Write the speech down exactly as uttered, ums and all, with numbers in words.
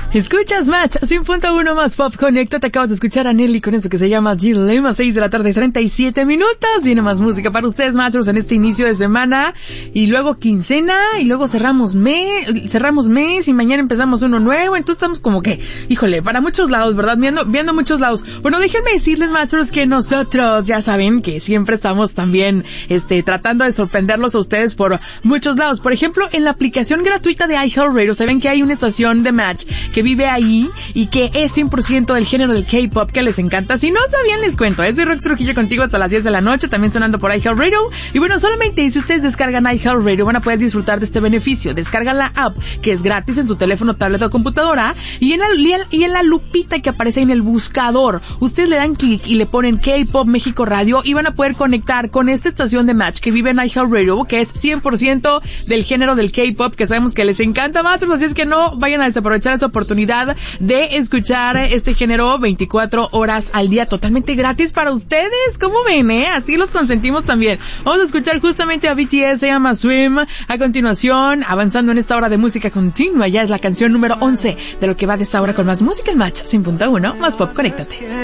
Escuchas Match, cien punto uno más Pop Connecto. Te acabas de escuchar a Nelly con eso que se llama Dilema, seis de la tarde, treinta y siete minutos. Viene más música para ustedes, Matchers, en este inicio de semana. Y luego quincena, y luego cerramos mes, cerramos mes, y mañana empezamos uno nuevo. Entonces estamos como que, híjole, para muchos lados, ¿verdad? Viendo, viendo muchos lados. Bueno, déjenme decirles, Matchers, que nosotros ya saben que siempre estamos también, este, tratando de sorprenderlos a ustedes por muchos lados. Por ejemplo, en la aplicación gratuita de iHeartRadio, saben que hay una estación de Match que vive ahí y que es cien por ciento del género del K-pop que les encanta. Si no sabían, les cuento. ¿eh? Soy Rox Trujillo contigo hasta las diez de la noche, también sonando por iHeartRadio. Y bueno, solamente si ustedes descargan iHeartRadio van a poder disfrutar de este beneficio. Descargan la app, que es gratis en su teléfono, tablet o computadora, y en la, y en la lupita que aparece en el buscador, ustedes le dan clic y le ponen K-pop México Radio y van a poder conectar con esta estación de Match que vive en iHeartRadio, que es cien por ciento del género del K-pop, que sabemos que les encanta más, así es que no vayan a desaprovechar esa oportunidad de escuchar este género veinticuatro horas al día, totalmente gratis para ustedes. ¿Cómo ven, eh? Así los consentimos también. Vamos a escuchar justamente a B T S, se llama Swim. A continuación, avanzando en esta hora de música continua, ya es la canción número once de lo que va de esta hora con más música en Match cien punto uno, más Pop, conéctate.